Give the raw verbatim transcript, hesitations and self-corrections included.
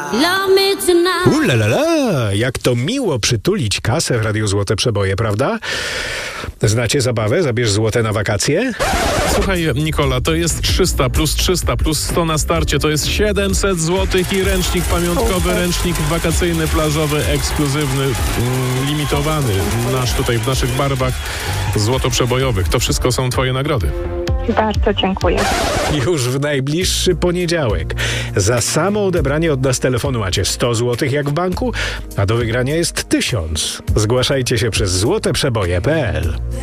Ulalala, jak to miło przytulić kasę w Radiu Złote Przeboje, prawda? Znacie zabawę? Zabierz złote na wakacje? Słuchaj, Nikola, to jest trzysta plus trzysta plus sto na starcie, to jest siedemset złotych i ręcznik pamiątkowy, ręcznik wakacyjny, plażowy, ekskluzywny, mm, limitowany, nasz tutaj w naszych barwach złotoprzebojowych. To wszystko są twoje nagrody. Bardzo dziękuję. Już w najbliższy poniedziałek. Za samo odebranie od nas telefonu macie sto złotych jak w banku, a do wygrania jest tysiąc. Zgłaszajcie się przez złoteprzeboje kropka pe el.